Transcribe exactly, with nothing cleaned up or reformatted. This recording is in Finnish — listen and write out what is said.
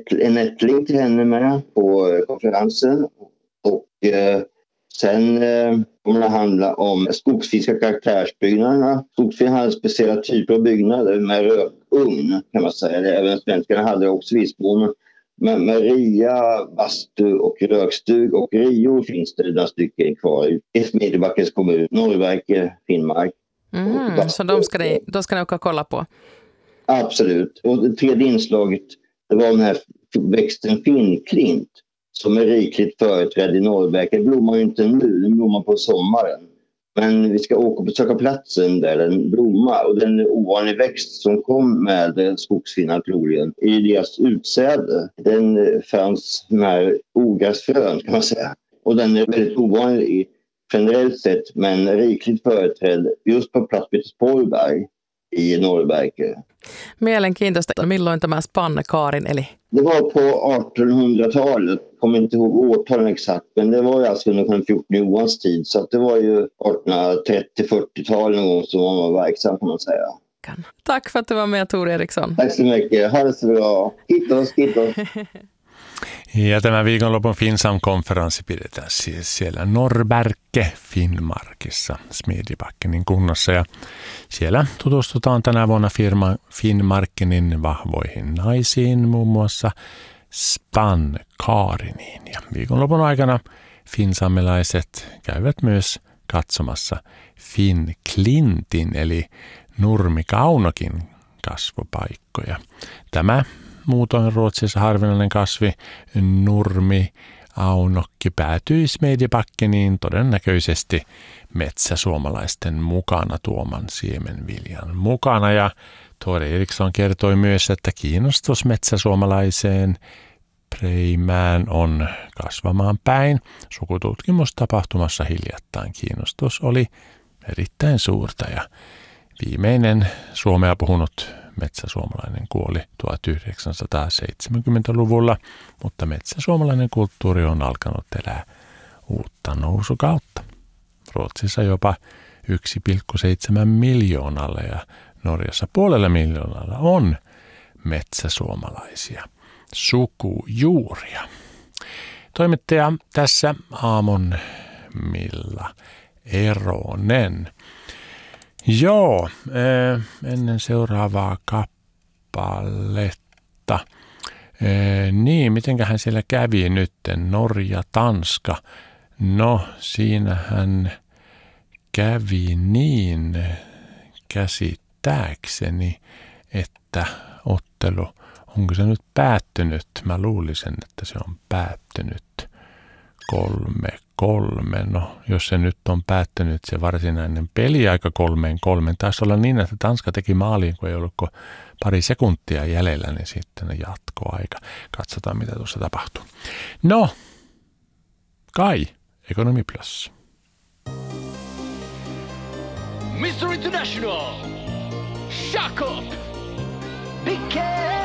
en ättling till henne med på konferensen. Och eh, sen eh, kommer det handla om skogsfiska karaktärsbyggnaderna. Skogsfiskarna hade speciella typer av byggnader med rökugn kan man säga. Även svenskarna hade också visboende. Men Maria, bastu och rökstug och Rio finns det några stycken kvar i Smedjebackens kommun, Norrverke, Finnmark. Mm, så de ska, ni, då ska ni åka och kolla på? Absolut. Och det tredje inslaget, det var den här växten finnklint som är rikligt företrädd i Norrverke. Det blommar ju inte nu, den blommar på sommaren. Men vi ska åka och besöka platsen där den blommar. Och den ovanliga växt som kom med skogsfinnar troligen i deras utsäde. Den fanns med ogräsfrön kan man säga. Och den är väldigt ovanlig generellt sett men rikligt företrädd just på plats Petersborgberg i Norrverke. Mielenkiintoista. Milloin tämä Spannekaarin eli? Det var på artonhundratalet. Kommer inte ihåg årtalen exakt, men det var ju alltså under kung fjorton Johans tid. Så att det var ju artonhundratrettio-fyrtiotal någon gång som man var verksam kan man säga. Tack för att du var med, Tor Eriksson. Tack så mycket. Ha det så bra. Kiitos, kiitos. Ja tämä viikonlopun Finsam-konferenssi pidetään siis siellä Norrberke Finnmarkissa, Smedjebackenin kunnassa. Ja siellä tutustutaan tänä vuonna firma Finnmarkenin vahvoihin naisiin, muun muassa Spannekaariniin. Ja viikonlopun aikana finsamilaiset käyvät myös katsomassa Finnklintin eli nurmikaunokin kasvupaikkoja. Tämä muutoin Ruotsissa harvinainen kasvi, nurmi, aunokki, päätyi Smedjebackeniin todennäköisesti metsäsuomalaisten mukana tuoman siemenviljan mukana. Ja Tor Eriksson kertoi myös, että kiinnostus metsäsuomalaiseen preimään on kasvamaan päin. Sukututkimustapahtumassa hiljattain kiinnostus oli erittäin suurta ja viimeinen Suomea puhunut metsäsuomalainen kuoli tuhatyhdeksänsataaseitsemänkymmentäluvulla, mutta metsäsuomalainen kulttuuri on alkanut elää uutta nousukautta. Ruotsissa jopa yksi pilkku seitsemän miljoonalle ja Norjassa puolella miljoonalla on metsäsuomalaisia sukujuuria. Toimittaja tässä aamun Milla Eronen. Joo, ennen seuraavaa kappaletta. Niin, mitenköhän siellä kävi nyt Norja, Tanska? No, siinähän kävi niin käsittääkseni, että ottelu, onko se nyt päättynyt? Mä luulisin, että se on päättynyt kolme kolme. No, jos se nyt on päättynyt se varsinainen peliaika kolmeen kolmen. Taisi olla niin, että Tanska teki maaliin, kun ei ollut pari sekuntia jäljellä, niin sitten jatkoaika. Katsotaan, mitä tuossa tapahtuu. No, Kai, Economy Plus. mister International, shock up, big cat.